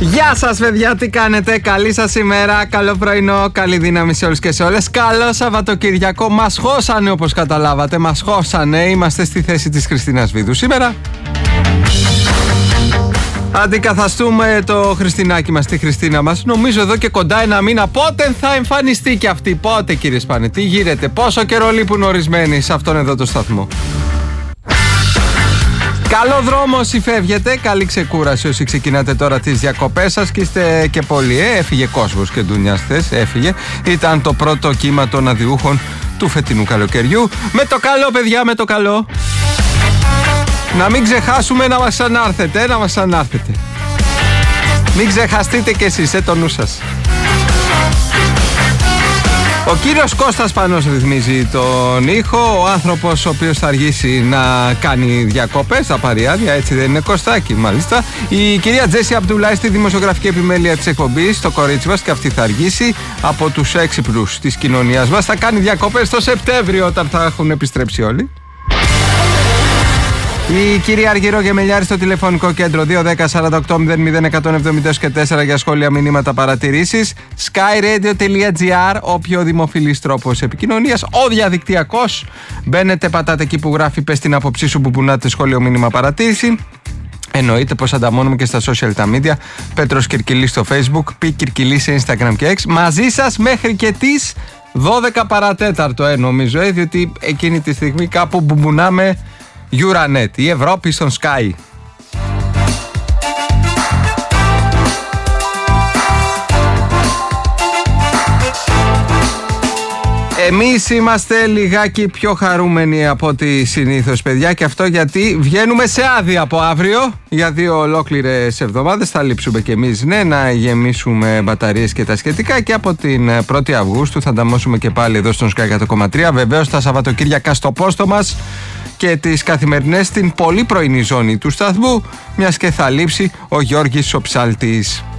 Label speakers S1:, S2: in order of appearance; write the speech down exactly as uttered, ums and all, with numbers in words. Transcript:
S1: Γεια σας παιδιά, τι κάνετε, καλή σας ημέρα, καλό πρωινό, καλή δύναμη σε όλους και σε όλες. Καλό Σαββατοκυριακό, μας χώσανε όπως καταλάβατε, μας χώσανε, είμαστε στη θέση της Χριστίνας Βίδου σήμερα. Αντικαθαστούμε το Χριστινάκι μας, τη Χριστίνα μας, νομίζω εδώ και κοντά ένα μήνα. Πότε θα εμφανιστεί και αυτή, πότε κύριε Σπάνε, τι γίνεται, πόσο καιρό λείπουν ορισμένοι σε αυτόν εδώ το σταθμό. Καλό δρόμο όσοι φεύγετε, καλή ξεκούραση όσοι ξεκινάτε τώρα τις διακοπές σας και είστε και πολλοί. Ε, έφυγε κόσμος και ντουνιάς χθες, έφυγε. Ήταν το πρώτο κύμα των αδιούχων του φετινού καλοκαιριού. Με το καλό παιδιά, με το καλό. Να μην ξεχάσουμε να μας ξανάρθετε, να μας ξανάρθετε. Μην ξεχαστείτε κι εσείς, ε, το νου σας. Ο κύριος Κώστας Πανός ρυθμίζει τον ήχο, ο άνθρωπος ο οποίος θα αργήσει να κάνει διακοπές, θα πάρει άδεια, έτσι δεν είναι Κωστάκι, μάλιστα. Η κυρία Τζέσι Αμπτουλάη στη δημοσιογραφική επιμέλεια της εκπομπής, το κορίτσι μας, και αυτή θα αργήσει, από τους έξυπνους της κοινωνίας μας. Θα κάνει διακοπές το Σεπτέμβριο όταν θα έχουν επιστρέψει όλοι. Η κυρία Αργυρό Γεμελιάρη στο τηλεφωνικό κέντρο δύο ένα μηδέν σαράντα οκτώ μηδέν μηδέν εκατόν εβδομήντα και τέσσερα για σχόλια, μηνύματα, παρατηρήσεις. skyradio.gr, όποιο δημοφιλής τρόπος επικοινωνίας, ο διαδικτυακός. Μπαίνετε, πατάτε εκεί που γράφει πες την άποψή σου, που πουνάτε σχόλιο, μήνυμα, παρατήρηση. Εννοείται πως ανταμώνουμε και στα social τα media. Πέτρος Κυρκυλής στο Facebook, Π Κυρκυλής σε Instagram και X. Μαζί σας μέχρι και τις δώδεκα παρατέταρτο, ε, νομίζω, ε, διότι εκείνη τη στιγμή κάπου μπουμπουνάμε Euronet, η Ευρώπη στον Sky. Εμείς είμαστε λιγάκι πιο χαρούμενοι από ό,τι συνήθως παιδιά, και αυτό γιατί βγαίνουμε σε άδεια από αύριο για δύο ολόκληρες εβδομάδες. Θα λείψουμε κι εμείς, ναι, να γεμίσουμε μπαταρίες και τα σχετικά, και από την πρώτη Αυγούστου θα ανταμώσουμε και πάλι εδώ στον Sky εκατό κόμμα τρία. Βεβαίως τα Σαββατοκύριακα στο πόστο μας και τις καθημερινές στην πολύ πρωινή ζώνη του σταθμού, μιας και θα λείψει ο Γιώργης ο Ψάλτης.